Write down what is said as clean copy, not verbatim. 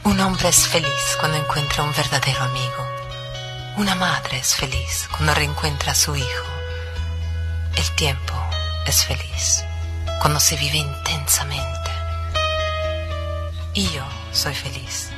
Un hombre es feliz cuando encuentra un verdadero amigo. Una madre es feliz cuando reencuentra a su hijo. El tiempo es feliz cuando se vive intensamente. Y yo soy feliz